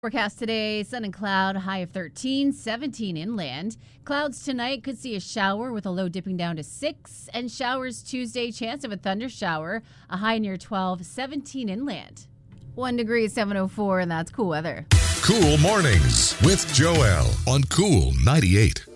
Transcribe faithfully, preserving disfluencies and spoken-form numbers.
Forecast today, sun and cloud, high of thirteen, seventeen inland. Clouds tonight, could see a shower with a low dipping down to six. And showers Tuesday, chance of a thunder shower, a high near twelve, seventeen inland. One degree, seven oh four, and that's cool weather. Cool Mornings with Joelle on Cool ninety-eight.